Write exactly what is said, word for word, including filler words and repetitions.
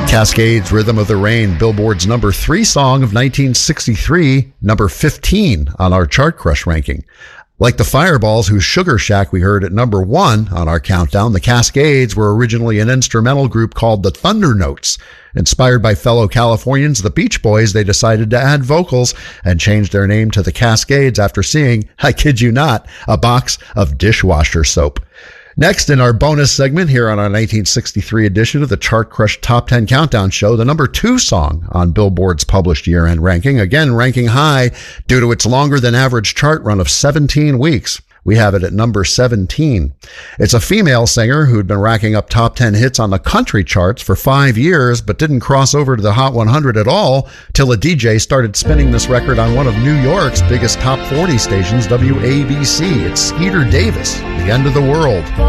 Cascades' Rhythm of the Rain, Billboard's number three song of nineteen sixty-three, number fifteen on our Chart Crush ranking. Like the Fireballs, whose Sugar Shack we heard at number one on our countdown, the Cascades were originally an instrumental group called the Thunder Notes. Inspired by fellow Californians, the Beach Boys, they decided to add vocals and changed their name to the Cascades after seeing, I kid you not, a box of dishwasher soap. Next, in our bonus segment here on our nineteen sixty-three edition of the Chart Crush Top ten Countdown Show, the number two song on Billboard's published year-end ranking, again ranking high due to its longer than average chart run of seventeen weeks. We have it at number seventeen. It's a female singer who'd been racking up top ten hits on the country charts for five years, but didn't cross over to the Hot one hundred at all till a D J started spinning this record on one of New York's biggest top forty stations, W A B C. It's Skeeter Davis, The End of the World.